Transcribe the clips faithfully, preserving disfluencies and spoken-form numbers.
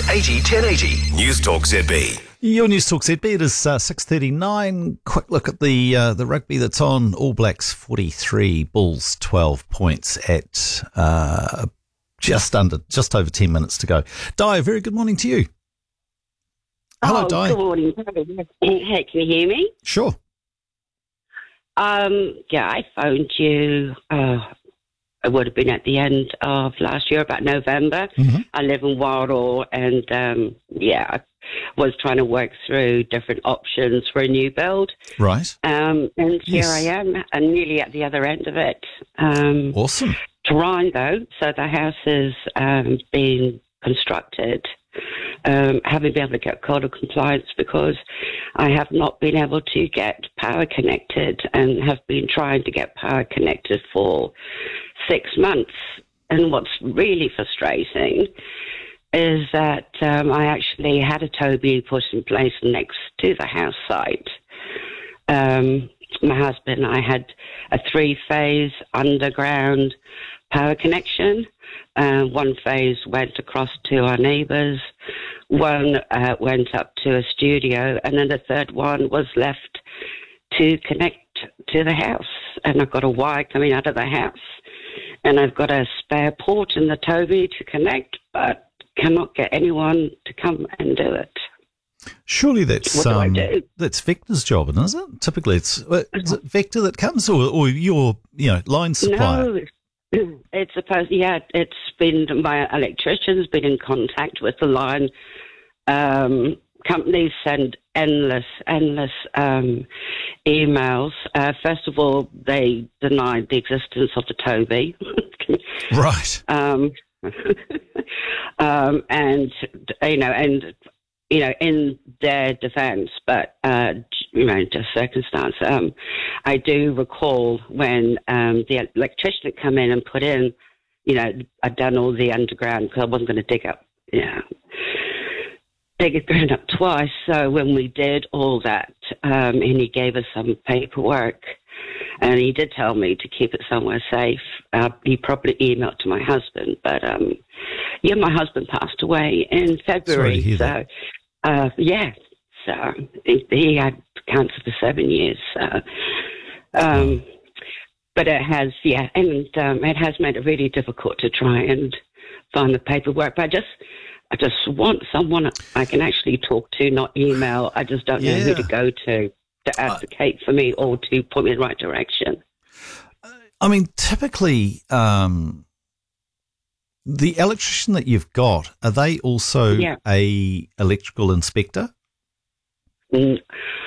eighty ten eighty News Talk Z B. Your News Talk Z B, it is uh, six thirty-nine. Quick look at the uh, the rugby that's on. All Blacks forty-three, Bulls twelve points at uh, just under, just over ten minutes to go. Di, a very good morning to you. Hello, oh, Di. Good morning. Hey, can you hear me? Sure. Um, yeah, I phoned you. Uh, it would have been at the end of last year, about November. Mm-hmm. I live in Wildall, and um, yeah, I was trying to work through different options for a new build. Right. Um, and Yes. here I am, and nearly at the other end of it. Um, Awesome. Trying though, so the house is um, being constructed. Um, haven't been able to get code of compliance because I have not been able to get power connected, and have been trying to get power connected for six months. And what's really frustrating is that um, I actually had a Toby put in place next to the house site. Um, my husband and I had a three-phase underground power connection. Uh, one phase went across to our neighbours, one uh, went up to a studio, and then the third one was left to connect to the house. And I've got a wire coming out of the house, and I've got a spare port in the Toby to connect, but cannot get anyone to come and do it. Surely that's What do I um, do? that's Vector's job, isn't it? Typically, it's uh, is it Vector that comes, or, or your you know line supplier. No, it's supposed. Yeah, it's been my electrician's been in contact with the line um, companies. Send endless, endless um, emails. Uh, first of all, they denied the existence of the Toby. Right. um, um, and you know, and you know, in their defence, but uh, you know, just circumstance. Um, I do recall when um, the electrician had come in and put in, you know, I'd done all the underground because I wasn't going to dig up, you know, dig it ground up twice. So when we did all that, um, and he gave us some paperwork, and he did tell me to keep it somewhere safe. Uh, he probably emailed to my husband, but um, yeah, my husband passed away in February. Sorry to hear so, that. uh, yeah, so he, he had cancer for seven years. So, um, but it has, yeah, and um, it has made it really difficult to try and find the paperwork. But I just, I just want someone I can actually talk to, not email. I just don't know Yeah. who to go to to advocate for me or to point me in the right direction. I mean, typically, um, the electrician that you've got, are they also Yeah. a electrical inspector? Mm.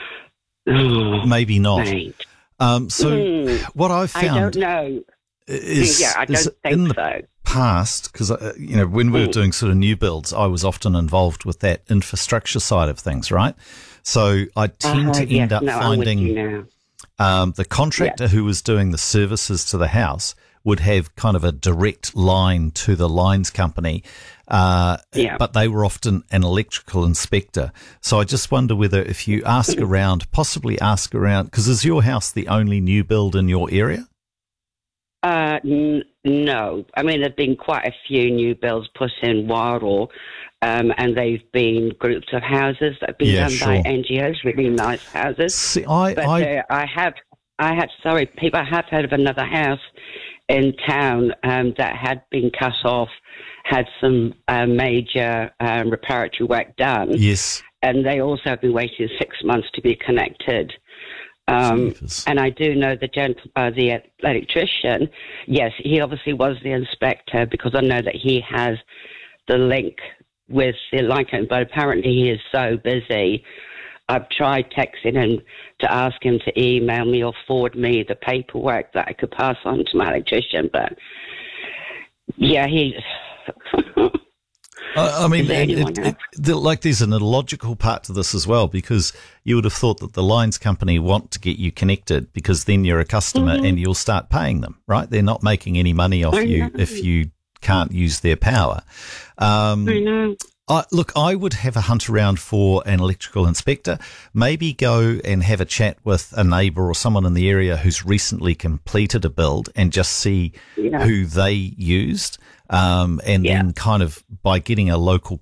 Oh, Maybe not. mate. Um, so Mm. what I've I don't found know. is, yeah, I is don't in think the so. past, because uh, you know when we were Mm. doing sort of new builds, I was often involved with that infrastructure side of things, right? So I tend Uh, to yes, end up no, I'm with finding you now. um, the contractor who was doing the services to the house would have kind of a direct line to the lines company, uh, Yeah. but they were often an electrical inspector. So I just wonder whether if you ask around, possibly ask around, because is your house the only new build in your area? Uh, n- no. I mean, there have been quite a few new builds put in Wildall, um, and they've been groups of houses that have been Yeah, done sure. by N G Os, really nice houses. See, I, But I uh, I have, I have, sorry, people, I have heard of another house in town um, that had been cut off, had some uh, major um, reparatory work done, yes, and they also have been waiting six months to be connected. Um, Jeepers. and I do know the gent, uh, the electrician. Yes, he obviously was the inspector because I know that he has the link with the line company, but apparently he is so busy. I've tried texting him to ask him to email me or forward me the paperwork that I could pass on to my electrician, but yeah, he. I I mean, Is there it, anyone it, else? it, the, like there's an illogical part to this as well, because you would have thought that the lines company want to get you connected because then you're a customer Mm-hmm. and you'll start paying them, right? They're not making any money off I you know. if you can't use their power. Um, I know. I, look, I would have a hunt around for an electrical inspector, maybe go and have a chat with a neighbour or someone in the area who's recently completed a build and just see Yeah. who they used. Um, and Yeah. then kind of by getting a local